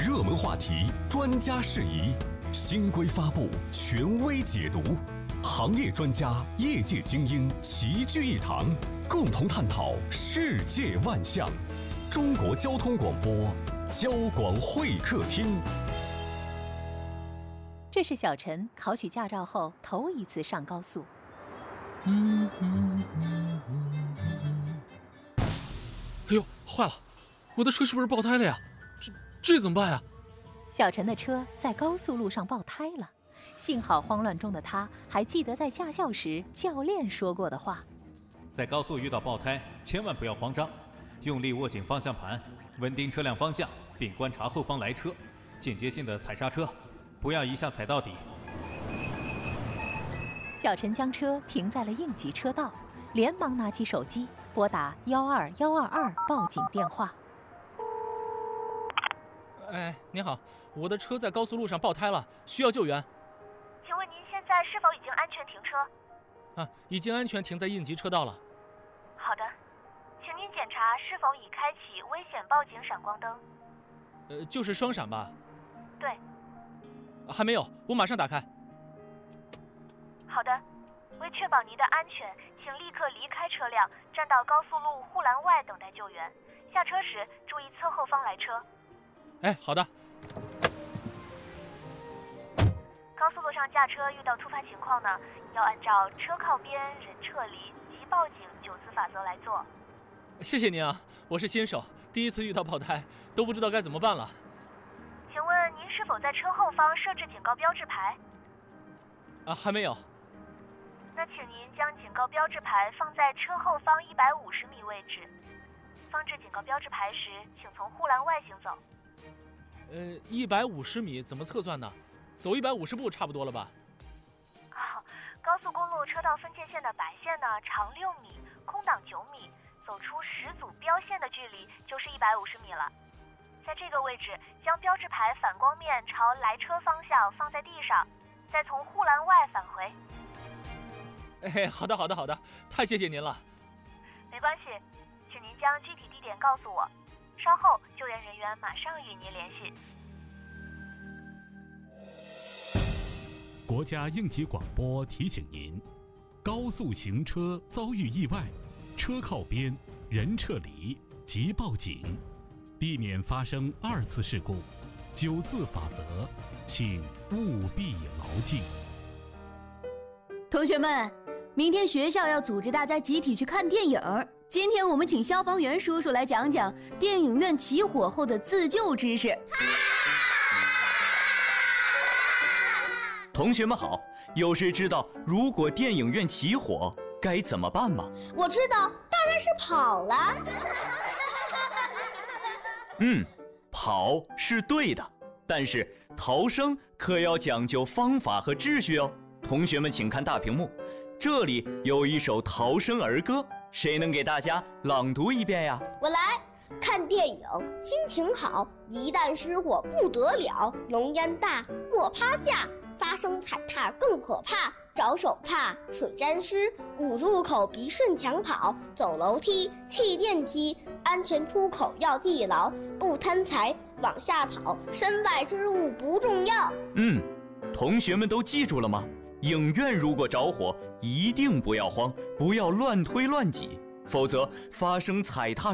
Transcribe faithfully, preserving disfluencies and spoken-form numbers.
热门话题，专家释疑，新规发布，权威解读，行业专家、业界精英齐聚一堂，共同探讨世界万象。中国交通广播，交广会客厅。 这是小陈考取驾照后头一次上高速。 嗯嗯嗯嗯嗯。哎呦，坏了！我的车是不是爆胎了呀？这这怎么办呀？ 小陈的车在高速路上爆胎了，幸好慌乱中的他还记得在驾校时教练说过的话： 在高速遇到爆胎，千万不要慌张，用力握紧方向盘，稳定车辆方向，并观察后方来车，间接性的踩刹车，不要一下踩到底。 小陈将车停在了应急车道，连忙拿起手机拨打幺二幺二二报警电话。 哎，您好，我的车在高速路上爆胎了，需要救援。 请问您现在是否已经安全停车？ 啊，已经安全停在应急车道了。 好的，请您检查是否已开启危险报警闪光灯。 呃，就是双闪吧？ 对。 还没有，我马上打开。 好的，为确保您的安全，请立刻离开车辆，站到高速路护栏外等待救援。下车时注意侧后方来车。 哎，好的。 高速路上驾车遇到突发情况呢，要按照车靠边、人撤离、即报警九字法则来做。 谢谢您啊，我是新手，第一次遇到爆胎，都不知道该怎么办了。 请问您是否在车后方设置警告标志牌？ 啊，还没有。 那请您将警告标志牌放在车后方一百五十米位置。放置警告标志牌时，请从护栏外行走。 呃，一百五十米怎么测算呢？走一百五十步差不多了吧？ 哦，高速公路车道分界线的白线呢，长六米，空档九米，走出十组标线的距离就是一百五十米了。在这个位置，将标志牌反光面朝来车方向放在地上，再从护栏外返回。 哎，好的，好的，好的，太谢谢您了。 没关系，请您将具体地点告诉我，稍后救援人员马上与您联系。 国家应急广播提醒您：高速行车遭遇意外，车靠边，人撤离，即报警，避免发生二次事故。九字法则，请务必牢记。 同学们，明天学校要组织大家集体去看电影。今天我们请消防员叔叔来讲讲电影院起火后的自救知识。 同学们好，有谁知道如果电影院起火该怎么办吗？ 我知道，当然是跑了。 嗯，跑是对的，但是逃生可要讲究方法和秩序哦。同学们请看大屏幕，这里有一首逃生儿歌，谁能给大家朗读一遍呀？ 我来。看电影心情好，一旦失火不得了，浓烟大莫趴下，发生踩踏更可怕，着手怕水沾湿，捂入口鼻顺墙跑，走楼梯弃电梯，安全出口要记牢，不贪财往下跑，身外之物不重要。 嗯，同学们都记住了吗？影院如果着火，一定不要慌，不要乱推乱挤，否则发生踩踏